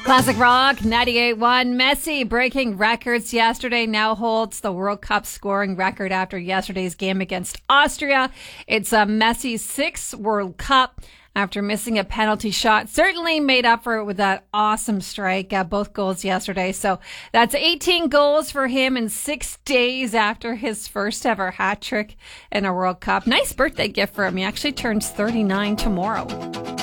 Classic Rock 98.1. Messi breaking records yesterday, now holds the World Cup scoring record after yesterday's game against Austria. It's Messi's sixth World Cup after missing a penalty shot. Certainly made up for it with that awesome strike, both goals yesterday. So that's 18 goals for him in 6 days after his first ever hat trick in a World Cup. Nice birthday gift for him. He actually turns 39 tomorrow.